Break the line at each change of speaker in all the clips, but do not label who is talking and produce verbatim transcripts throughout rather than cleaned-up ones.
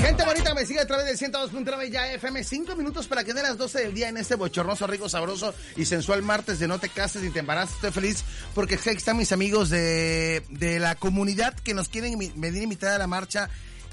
Gente bonita, me sigue a través del ciento dos punto nueve ya F M. Cinco minutos para que den las doce del día en este bochornoso, rico, sabroso y sensual martes de No Te Cases ni Te Embaraces. Estoy feliz porque aquí están mis amigos de, de la comunidad que nos quieren venir a invitar a la marcha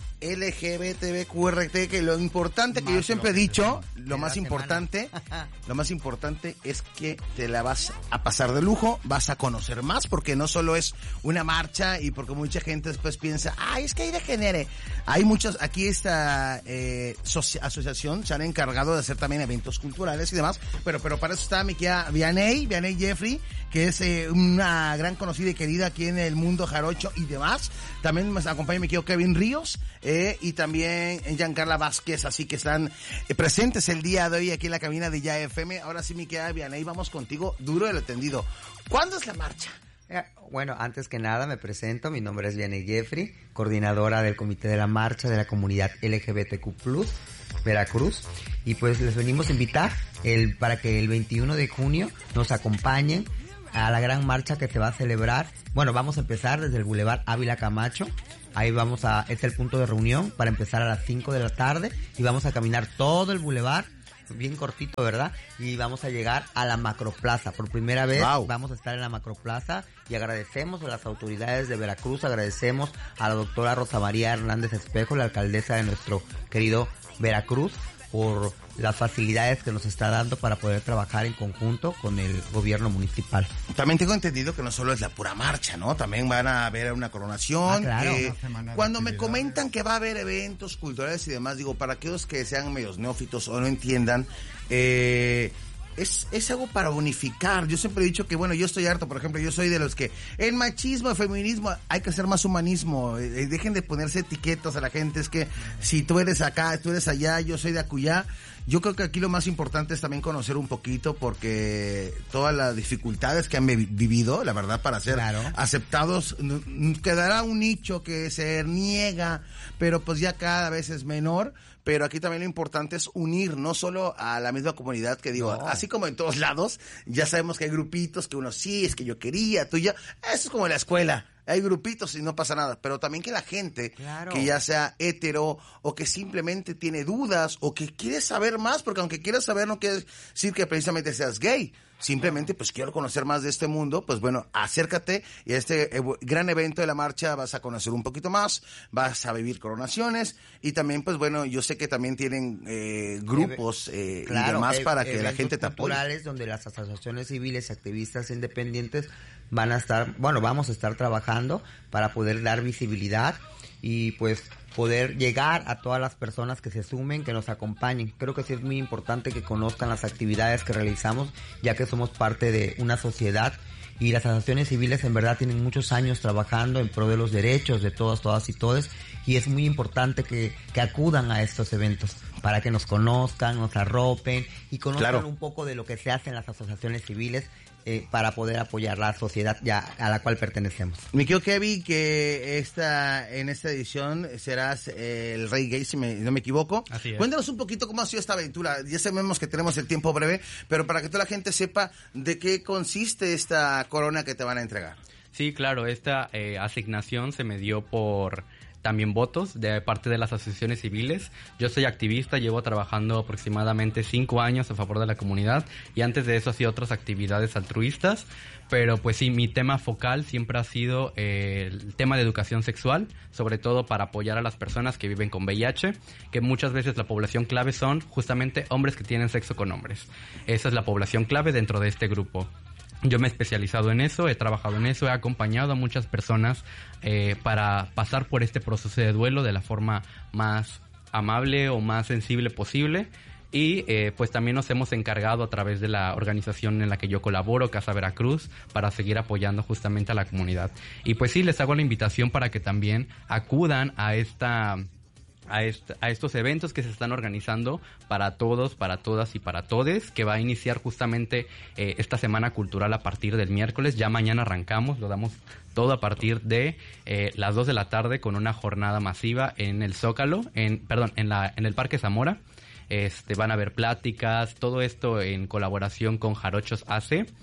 L G B T B Q R T, que lo importante que yo siempre he dicho, lo más importante, lo más importante es que te la vas a pasar de lujo, vas a conocer más, porque no solo es una marcha y porque mucha gente después piensa, ay, es que hay de genere. Hay muchos, aquí esta eh, soci- asociación se han encargado de hacer también eventos culturales y demás, pero pero para eso está mi querida Vianey, Vianey Jeffrey, que es eh, una gran conocida y querida aquí en el mundo jarocho y demás. También nos acompaña mi querido Kevin Ríos, eh, y también Giancarla Vázquez, así que están eh, presentes el día de hoy aquí en la cabina de Ya F M. Ahora sí, mi querida Vianey, vamos contigo, duro el atendido. ¿Cuándo es la marcha?
Eh, bueno, antes que nada me presento, mi nombre es Vianey Jeffrey, coordinadora del Comité de la Marcha de la Comunidad L G B T Q plus, Veracruz, y pues les venimos a invitar el, para que el veintiuno de junio nos acompañen a la gran marcha que se va a celebrar. Bueno, vamos a empezar desde el Boulevard Ávila Camacho. Ahí vamos a, este es el punto de reunión para empezar a las cinco de la tarde y vamos a caminar todo el boulevard, bien cortito, ¿verdad? Y vamos a llegar a la Macroplaza. Por primera vez wow. vamos a estar en la Macroplaza y agradecemos a las autoridades de Veracruz, agradecemos a la doctora Rosa María Hernández Espejo, la alcaldesa de nuestro querido Veracruz, por las facilidades que nos está dando para poder trabajar en conjunto con el gobierno municipal.
También tengo entendido que no solo es la pura marcha, ¿no? También van a haber una coronación. Ah, claro. Eh, cuando me comentan que va a haber eventos culturales y demás, digo, para aquellos que sean medios neófitos o no entiendan, eh... Es, es algo para unificar. Yo siempre he dicho que, bueno, yo estoy harto, por ejemplo, yo soy de los que el machismo, el feminismo, hay que hacer más humanismo. Eh, dejen de ponerse etiquetas a la gente. Es que si tú eres acá, tú eres allá, yo soy de acullá. Yo creo que aquí lo más importante es también conocer un poquito, porque todas las dificultades que han vivido, la verdad, para ser claro. aceptados, quedará un nicho que se niega, pero pues ya cada vez es menor. Pero aquí también lo importante es unir, no solo a la misma comunidad, que digo, no. así como en todos lados, ya sabemos que hay grupitos que uno sí, es que yo quería, tú ya, eso es como en la escuela. Hay grupitos y no pasa nada, pero también que la gente claro. que ya sea hetero o que simplemente tiene dudas o que quiere saber más, porque aunque quieras saber no quiere decir que precisamente seas gay, simplemente pues quiero conocer más de este mundo, pues bueno, acércate y a este eh, gran evento de la marcha vas a conocer un poquito más, vas a vivir coronaciones y también pues bueno, yo sé que también tienen eh, grupos eh, claro, y demás e- para que la gente te apoye.
Culturales donde las asociaciones civiles y activistas independientes van a estar, bueno, vamos a estar trabajando para poder dar visibilidad y pues poder llegar a todas las personas que se sumen, que nos acompañen. Creo que sí es muy importante que conozcan las actividades que realizamos, ya que somos parte de una sociedad y las asociaciones civiles en verdad tienen muchos años trabajando en pro de los derechos de todos, todas y todes, y es muy importante que, que acudan a estos eventos para que nos conozcan, nos arropen y conozcan claro. un poco de lo que se hace en las asociaciones civiles, Eh, para poder apoyar la sociedad ya a la cual pertenecemos.
Me quiero, Kevin, que esta en esta edición serás eh, el rey gay, si me, no me equivoco.
Así es.
Cuéntanos un poquito cómo ha sido esta aventura. Ya sabemos que tenemos el tiempo breve, pero para que toda la gente sepa de qué consiste esta corona que te van a entregar.
Sí, claro, esta eh, asignación se me dio por también votos de parte de las asociaciones civiles. Yo soy activista, llevo trabajando aproximadamente cinco años a favor de la comunidad y antes de eso hacía otras actividades altruistas, pero pues sí, mi tema focal siempre ha sido eh, el tema de educación sexual, sobre todo para apoyar a las personas que viven con V I H, que muchas veces la población clave son justamente hombres que tienen sexo con hombres. Esa es la población clave dentro de este grupo. Yo me he especializado en eso, he trabajado en eso, he acompañado a muchas personas eh, para pasar por este proceso de duelo de la forma más amable o más sensible posible. Y eh, pues también nos hemos encargado a través de la organización en la que yo colaboro, Casa Veracruz, para seguir apoyando justamente a la comunidad. Y pues sí, les hago la invitación para que también acudan a esta... A, est- a estos eventos que se están organizando para todos, para todas y para todes, que va a iniciar justamente eh, esta semana cultural a partir del miércoles. Ya mañana arrancamos, lo damos todo a partir de eh, las dos de la tarde con una jornada masiva en el Zócalo, en perdón, en la en el Parque Zamora. Este, van a haber pláticas, todo esto en colaboración con Jarochos A C.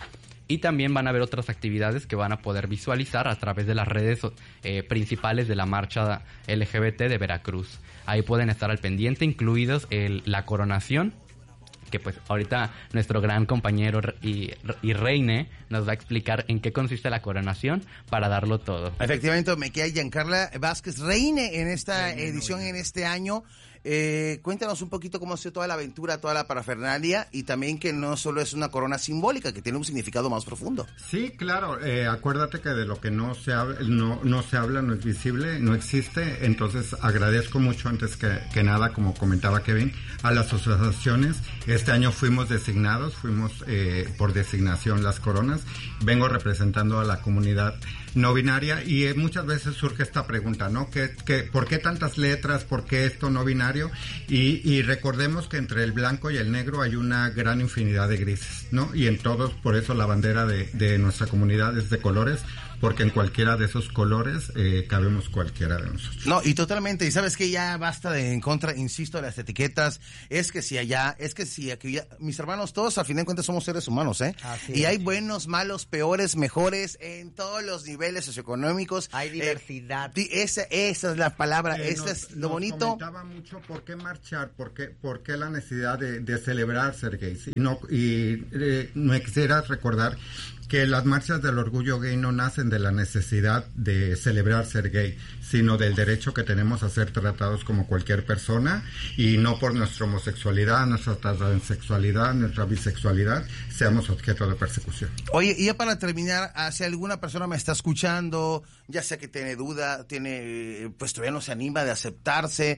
Y también van a haber otras actividades que van a poder visualizar a través de las redes eh, principales de la marcha L G B T de Veracruz. Ahí pueden estar al pendiente, incluidos el, la coronación, que pues ahorita nuestro gran compañero y, y Reine nos va a explicar en qué consiste la coronación para darlo todo.
Efectivamente, me queda Giancarla Vázquez Reine en esta Reine, edición, en este año. Eh, cuéntanos un poquito cómo ha sido toda la aventura, toda la parafernalia, y también que no solo es una corona simbólica, que tiene un significado más profundo.
Sí, claro, eh, acuérdate que de lo que no se habla, no, no se habla, no es visible, no existe. Entonces agradezco mucho, antes que, que nada, como comentaba Kevin, a las asociaciones. Este año fuimos designados, fuimos eh, por designación las coronas. Vengo representando a la comunidad no binaria, y eh, muchas veces surge esta pregunta, ¿no? ¿Qué, qué, ¿Por qué tantas letras? ¿Por qué esto no binario? Y, y recordemos que entre el blanco y el negro hay una gran infinidad de grises, ¿no? Y en todos, por eso la bandera de, de nuestra comunidad es de colores, porque en cualquiera de esos colores eh, cabemos cualquiera de nosotros.
No, y totalmente, y sabes que ya basta de en contra, insisto, de las etiquetas, es que si allá, es que si aquí, ya, mis hermanos, todos al fin de cuentas somos seres humanos, ¿eh? Así y es. Hay buenos, malos, peores, mejores, en todos los niveles socioeconómicos.
Hay diversidad.
Eh, esa, esa es la palabra, eh, esa nos, es lo
nos
bonito.
Comentaba mucho por qué marchar, por qué, por qué la necesidad de, de celebrar ser gays. Y, no, y eh, me quisiera recordar que las marchas del orgullo gay no nacen de la necesidad de celebrar ser gay, sino del derecho que tenemos a ser tratados como cualquier persona, y no por nuestra homosexualidad, nuestra transexualidad, nuestra bisexualidad, seamos objeto de persecución.
Oye, y ya para terminar, si alguna persona me está escuchando, ya sea que tiene duda, tiene, pues todavía no se anima de aceptarse,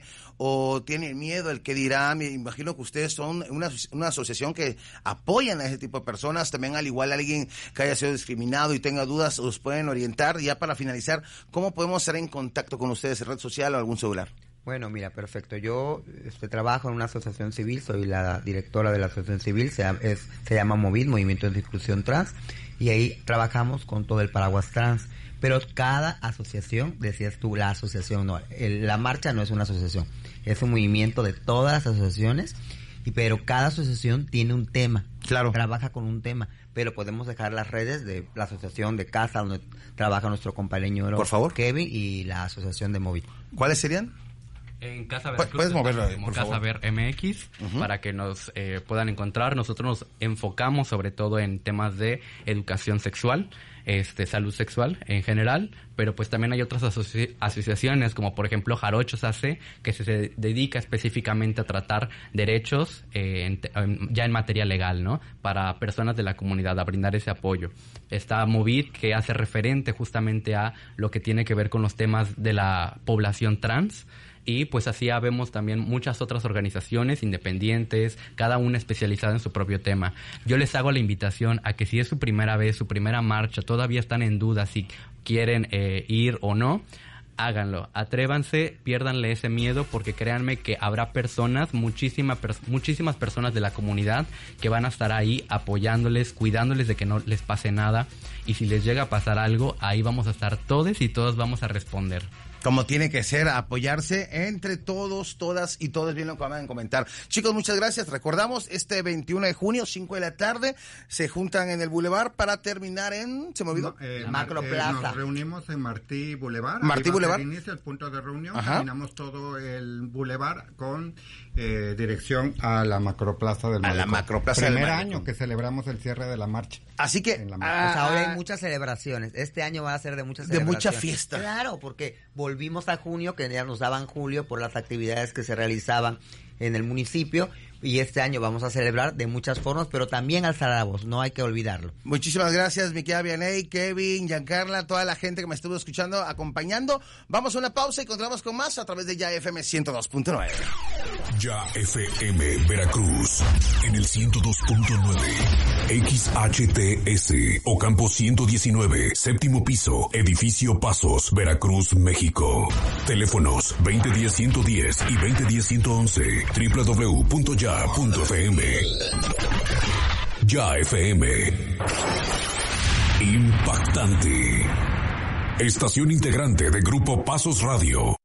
o tiene miedo el que dirá, me imagino que ustedes son una, una asociación que apoyan a ese tipo de personas, también al igual alguien que haya sido discriminado y tenga dudas, los pueden orientar. Ya para finalizar, ¿cómo podemos estar en contacto con ustedes en red social o algún celular?
Bueno, mira, perfecto. Yo este, trabajo en una asociación civil, soy la directora de la asociación civil, se, es, se llama MOVID, Movimiento de Inclusión Trans, y ahí trabajamos con todo el paraguas trans. Pero cada asociación, decías tú, la asociación, no, el, la marcha no es una asociación, es un movimiento de todas las asociaciones, y pero cada asociación tiene un tema.
Claro.
Trabaja con un tema, pero podemos dejar las redes de la asociación de casa donde trabaja nuestro compañero, por favor, Kevin, y la asociación de Móvil.
¿Cuáles serían?
En Casa Veracruz,
puedes moverlo,
por Casa Ver M X, uh-huh, para que nos eh, puedan encontrar. Nosotros nos enfocamos sobre todo en temas de educación sexual, este salud sexual en general, pero pues también hay otras asoci- asociaciones como por ejemplo Jarochos A C, que se, se dedica específicamente a tratar derechos eh, en, en, ya en materia legal, ¿no? Para personas de la comunidad, a brindar ese apoyo. Está Movid, que hace referente justamente a lo que tiene que ver con los temas de la población trans. Y pues así vemos también muchas otras organizaciones independientes, cada una especializada en su propio tema. Yo les hago la invitación a que si es su primera vez, su primera marcha, todavía están en duda si quieren eh, ir o no, háganlo, atrévanse, piérdanle ese miedo, porque créanme que habrá personas, muchísima, muchísimas personas de la comunidad que van a estar ahí apoyándoles, cuidándoles de que no les pase nada, y si les llega a pasar algo, ahí vamos a estar todos y todos vamos a responder.
Como tiene que ser, apoyarse entre todos, todas y todos, bien lo acaban de comentar. Chicos, muchas gracias. Recordamos, este veintiuno de junio, cinco de la tarde, se juntan en el Boulevard para terminar en, ¿se me olvidó?
No, eh,
Macro
eh,
Plaza.
Nos reunimos en Martí Boulevard.
Martí Boulevard.
Inicia el punto de reunión.
Ajá.
Caminamos todo el Boulevard con eh, dirección a la Macroplaza del Malecón.
A la Macroplaza
del
Malecón.
Primer año que celebramos el cierre de la marcha.
Así que,
ah, o sea, ahora hay muchas celebraciones. Este año va a ser de muchas
de
celebraciones.
De mucha fiesta.
Claro, porque volvimos a junio, que ya nos daban julio por las actividades que se realizaban en el municipio, y este año vamos a celebrar de muchas formas, pero también alzar la voz, no hay que olvidarlo.
Muchísimas gracias, mi querida Vianey, Kevin, Giancarla, toda la gente que me estuvo escuchando, acompañando. Vamos a una pausa y continuamos con más a través de Ya F M ciento dos punto nueve.
Ya F M Veracruz en el ciento dos punto nueve, X H T S, Ocampo ciento diecinueve, séptimo piso, edificio Pasos, Veracruz, México. Teléfonos veinte diez ciento diez y veinte diez ciento once, doble u doble u doble u punto ya punto f m. Ya F M. Impactante. Estación integrante de Grupo Pasos Radio.